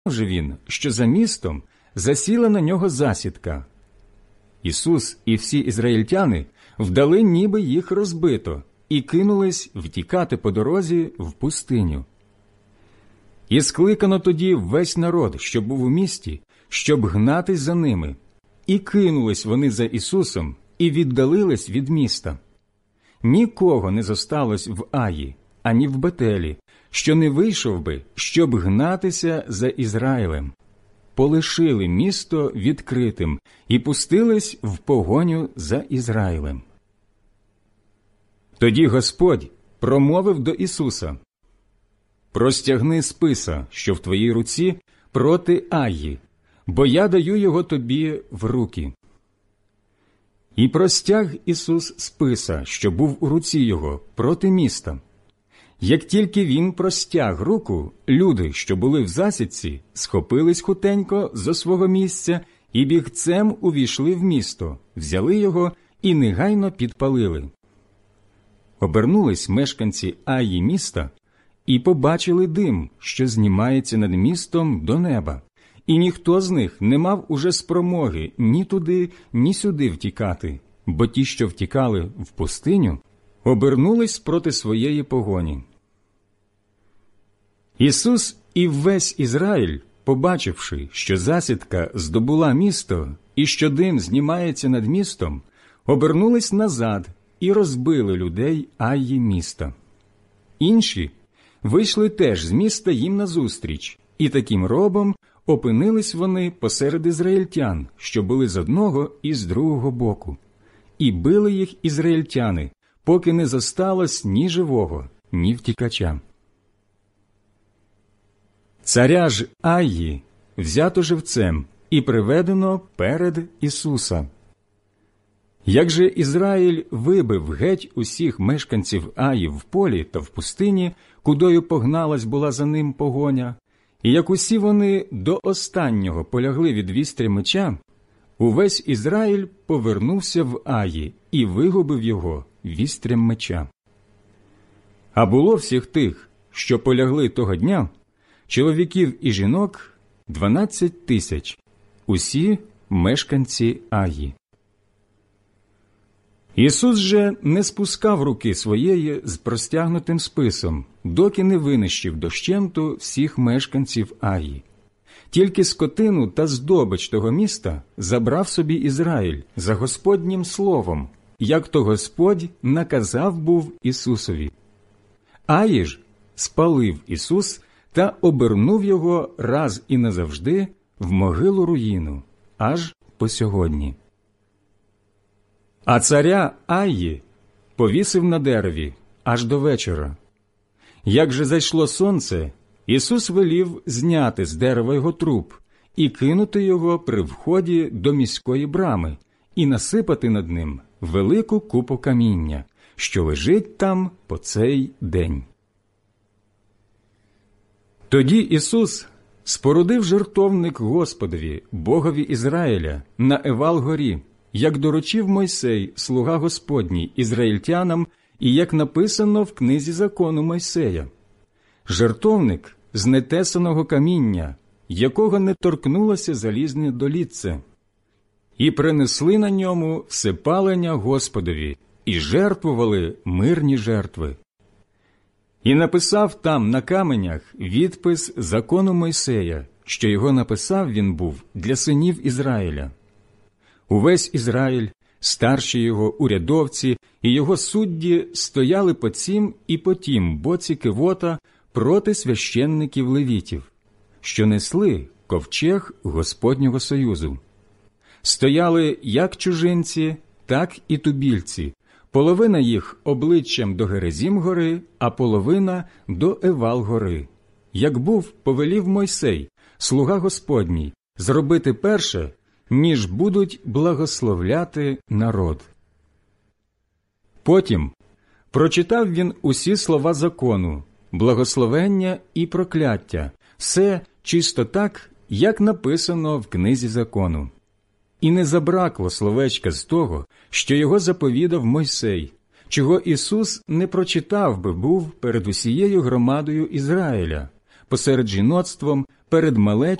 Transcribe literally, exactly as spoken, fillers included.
же він, що за містом засіла на нього засідка. Ісус і всі ізраїльтяни вдали, ніби їх розбито, і кинулись втікати по дорозі в пустиню. І скликано тоді весь народ, що був у місті, щоб гнатись за ними. І кинулись вони за Ісусом, і віддалились від міста. Нікого не зосталось в Аї, ані в Бетелі, що не вийшов би, щоб гнатися за Ізраїлем. Полишили місто відкритим і пустились в погоню за Ізраїлем. Тоді Господь промовив до Ісуса: «Простягни списа, що в твоїй руці, проти Аї, бо я даю його тобі в руки». І простяг Ісус списа, що був у руці його, проти міста. Як тільки він простяг руку, люди, що були в засідці, схопились хутенько зо свого місця і бігцем увійшли в місто, взяли його і негайно підпалили. Обернулись мешканці Аї міста і побачили дим, що знімається над містом до неба, і ніхто з них не мав уже спромоги ні туди, ні сюди втікати, бо ті, що втікали в пустиню, обернулись проти своєї погоні. Ісус і весь Ізраїль, побачивши, що засідка здобула місто і що дим знімається над містом, обернулись назад і розбили людей Аї міста. Інші вийшли теж з міста їм назустріч, і таким робом опинились вони посеред ізраїльтян, що були з одного і з другого боку. І били їх ізраїльтяни, поки не зосталось ні живого, ні втікача. Царя ж Аї взято живцем і приведено перед Ісуса. Як же Ізраїль вибив геть усіх мешканців Аї в полі та в пустині, кудою погналась була за ним погоня, і як усі вони до останнього полягли від вістря меча, увесь Ізраїль повернувся в Аї і вигубив його вістрям меча. А було всіх тих, що полягли того дня, чоловіків і жінок дванадцять тисяч, усі мешканці Аї. Ісус же не спускав руки своєї з простягнутим списом, доки не винищив дощенту всіх мешканців Аї. Тільки скотину та здобич того міста забрав собі Ізраїль за Господнім словом, як то Господь наказав був Ісусові. Аї ж спалив Ісус та обернув його раз і назавжди в могилу руїну, аж по сьогодні. А царя Аї повісив на дереві аж до вечора. Як же зайшло сонце, Ісус велів зняти з дерева його труп і кинути його при вході до міської брами і насипати над ним велику купу каміння, що лежить там по цей день. Тоді Ісус спорудив жертовник Господові, Богові Ізраїля, на Евал-горі, як доручив Мойсей, слуга Господній, ізраїльтянам, і як написано в книзі закону Мойсея. Жертовник з нетесаного каміння, якого не торкнулося залізне долітце. І принесли на ньому всепалення Господові, і жертвували мирні жертви. І написав там на каменях відпис закону Мойсея, що його написав він був для синів Ізраїля. Увесь Ізраїль, старші його урядовці і його судді стояли по цім і по тім боці кивота проти священників левітів, що несли ковчег Господнього союзу. Стояли як чужинці, так і тубільці, половина їх обличчям до Герезім-гори, а половина до Евал-гори. Як був, повелів Мойсей, слуга Господній, зробити перше, ніж будуть благословляти народ. Потім прочитав він усі слова закону, благословення і прокляття, все чисто так, як написано в книзі закону. І не забракло словечка з того, що його заповідав Мойсей, чого Ісус не прочитав би був перед усією громадою Ізраїля, посеред жіноцтвом, перед малечою,